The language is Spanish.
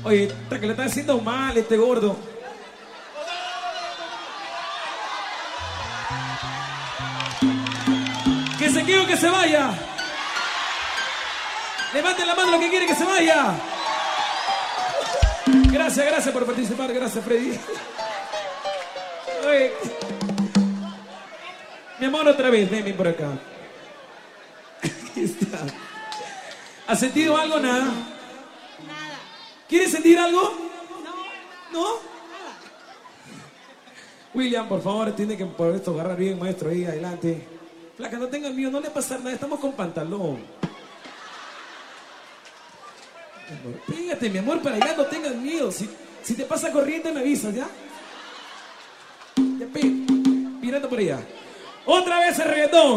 Oye, hasta que le está haciendo mal este gordo. Que se quiera o que se vaya. Levanten la mano lo que quiere que se vaya. Gracias por participar. Gracias, Freddy. Oye. Mi amor, otra vez, ven por acá. Aquí está. ¿Has sentido algo? Nada. Nada. ¿Quieres sentir algo? No. ¿No? William, por favor, tiene que por esto agarrar bien, maestro, ahí adelante. Flaca, no tengan miedo, no le va a pasar nada, estamos con pantalón. Pégate, mi amor, para allá no tengan miedo. Si te pasa corriente, me avisas, ¿ya? Ya, mirando por allá. Otra vez el reggaetón.